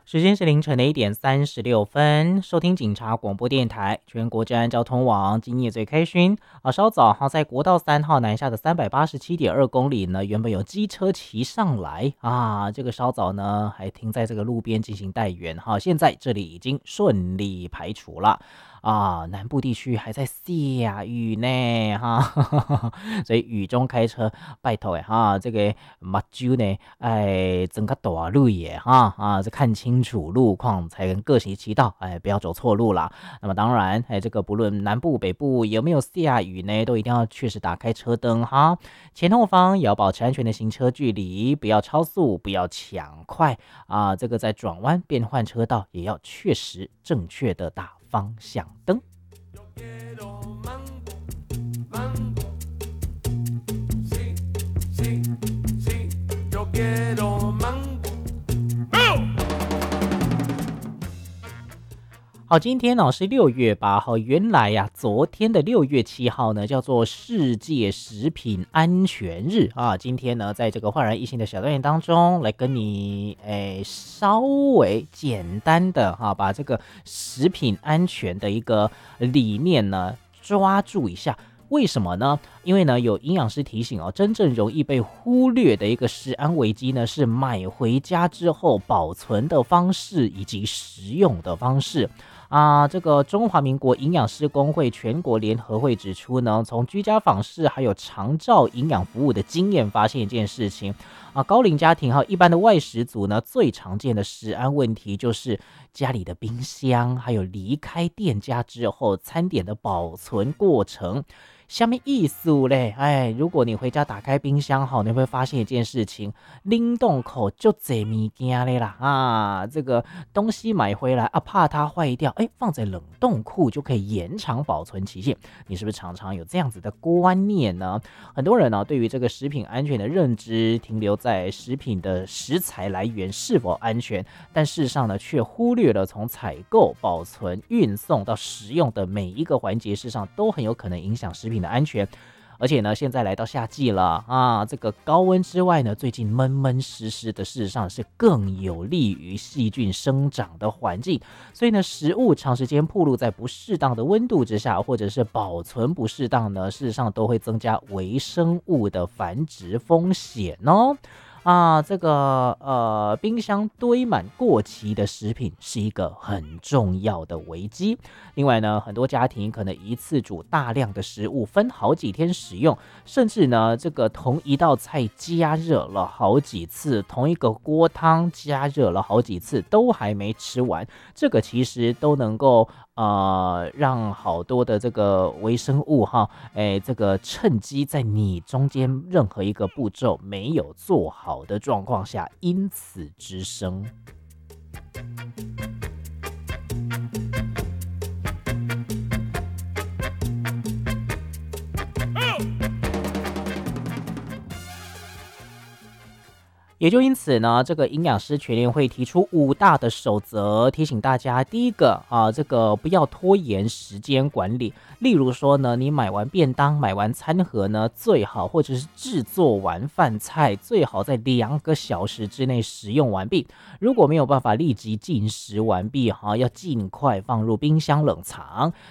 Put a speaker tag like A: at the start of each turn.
A: 时间是凌晨的1点36分，收听警察广播电台全国治安交通网，今夜最开心啊！稍早在国道3号南下的387.2公里呢，原本有机车骑上来啊，这个稍早呢还停在这个路边进行待援现在这里已经顺利排除了。南部地区还在下雨呢所以雨中开车拜托这个目睭呢整个大路也这看清楚路况才能各行其道，不要走错路啦。那么当然这个不论南部北部有没有下雨呢，都一定要确实打开车灯前后方也要保持安全的行车距离，不要超速，不要抢快这个在转弯变换车道也要确实正确的打方向灯。好，今天是6月8号，原来昨天的6月7号呢叫做世界食品安全日今天呢在这个焕然一新的小单元当中来跟你稍微简单的把这个食品安全的一个理念呢抓住一下。为什么呢？因为呢有营养师提醒真正容易被忽略的一个食安危机呢是买回家之后保存的方式以及食用的方式这个中华民国营养师公会全国联合会指出呢，从居家访视还有长照营养服务的经验发现一件事情高龄家庭一般的外食族呢，最常见的食安问题就是家里的冰箱还有离开店家之后餐点的保存过程。什么意思嘞？如果你回家打开冰箱你会发现一件事情，冷冻库就这物件嘞啦这个东西买回来怕它坏掉放在冷冻库就可以延长保存期限。你是不是常常有这样子的观念呢？很多人对于这个食品安全的认知停留在食品的食材来源是否安全，但事实上呢却忽略了从采购、保存、运送到食用的每一个环节，事实上都很有可能影响食品的安全。而且呢现在来到夏季了这个高温之外呢，最近闷闷湿湿的，事实上是更有利于细菌生长的环境。所以呢食物长时间暴露在不适当的温度之下，或者是保存不适当呢，事实上都会增加微生物的繁殖风险这个冰箱堆满过期的食品是一个很重要的危机。另外呢，很多家庭可能一次煮大量的食物，分好几天使用，甚至呢，这个同一道菜加热了好几次，同一个锅汤加热了好几次，都还没吃完。这个其实都能够让好多的这个微生物这个趁机在你中间任何一个步骤没有做好的状况下因此滋生。也就因此呢，这个营养师全联会提出5大的守则，提醒大家。第一个这个不要拖延时间管理。例如说呢，你买完便当、买完餐盒呢，最好或者是制作完饭菜，最好在2个小时之内食用完毕。如果没有办法立即进食完毕要尽快放入冰箱冷藏，